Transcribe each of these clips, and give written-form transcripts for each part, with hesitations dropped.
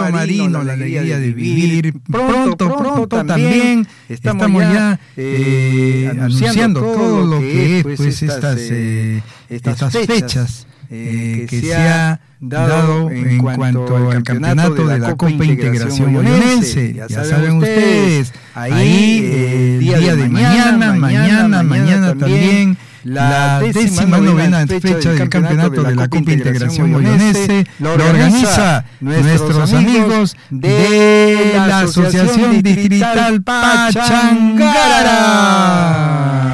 marino, la alegría de vivir. Pronto también estamos ya anunciando todo lo que es pues estas fechas que se ha dado en cuanto al campeonato de la Copa Integración Mollonense. Ya saben ustedes, ahí día de mañana también la 19ª fecha del campeonato de la Copa Integración Mollonense lo organiza nuestros amigos de la Asociación Distrital Pachangara.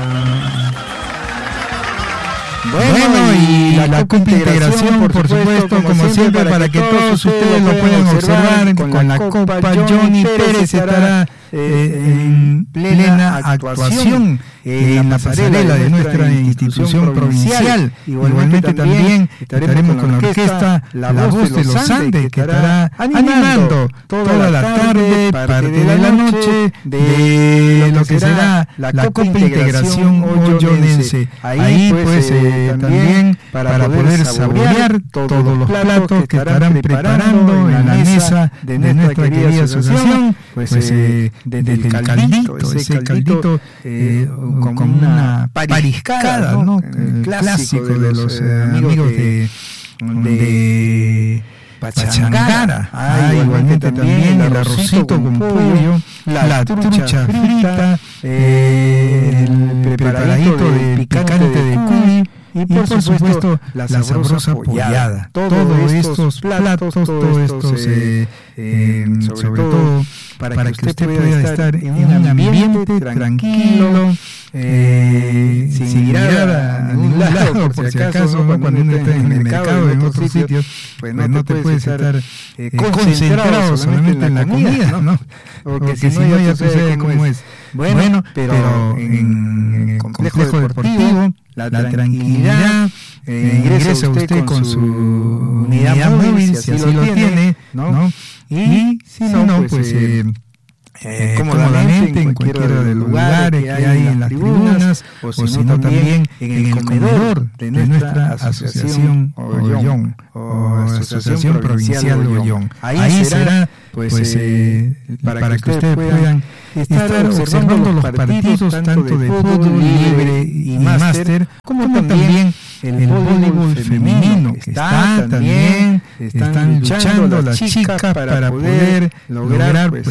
Bueno, y la Copa Integración, por supuesto, como siempre, para que todos ustedes lo puedan observar, con la Copa Johnny Pérez estará en plena actuación en la pasarela de nuestra institución provincial. Igualmente también estaremos con la orquesta La Voz de los Andes, que estará animando toda la tarde, parte de la noche, de lo que será la Copa Integración Mollonense. Ahí pues también para poder saborear todos los platos que estarán preparando en la mesa de nuestra querida asociación, pues desde el caldito, ese caldito como una pariscada, ¿no? El clásico de los amigos de Pachangara. Igualmente también el arrocito con pollo, la trucha frita, el preparadito de picante de cuy, y por supuesto la sabrosa pollada. Todos estos platos, todos estos sobre todo para que usted pueda estar en un ambiente tranquilo, sin mirar a ningún lado, por si acaso, ¿no? Cuando uno está en el mercado, en otros sitios, pues no te puedes estar concentrado solamente en la comida, ¿no? Porque si no ya sucede como es. Bueno, pero en el complejo deportivo, la tranquilidad, ingresa usted con su unidad móvil, si así lo tiene, ¿no? Y si no, pues cómodamente en cualquiera de los lugares que hay en las tribunas, o si no también en el comedor de nuestra asociación Ollón, o Asociación Provincial de Ollón. Ahí será pues para que ustedes puedan estar observando los partidos tanto de fútbol libre y máster, como también el voleibol femenino, que están luchando las chicas para poder lograr pues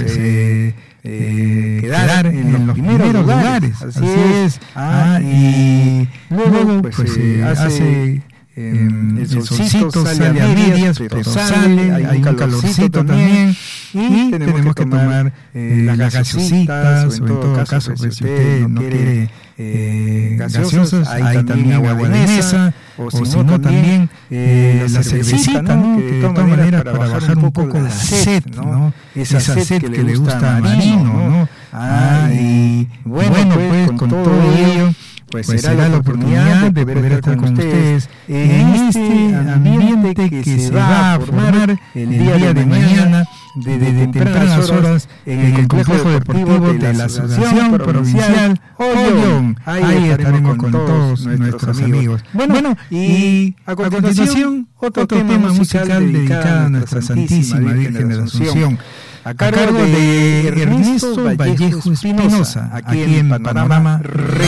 quedar en los primeros lugares. Así es. Y luego pues hace el solcito sale a medias, pero sale, hay un calorcito también, y tenemos que tomar las gaseositas, o en todo caso, pues si usted no quiere gaseosas, hay también agua de mesa, o si no también la cervecita, ¿no? Que de todas maneras para bajar un poco la sed, ¿no? Esa sed que le gusta a Marino, ¿no? Y bueno, pues con todo ello, pues será la oportunidad de poder estar con ustedes en este ambiente que se va a formar el día de mañana, desde tempranas horas, en el complejo deportivo de la Asociación Provincial Ollón. Ahí estaremos con todos nuestros amigos. Bueno, y a continuación, otro tema musical dedicado a nuestra Santísima Virgen de la Asunción, a cargo de Ernesto Vallejo Espinosa, aquí en Panorama Radio.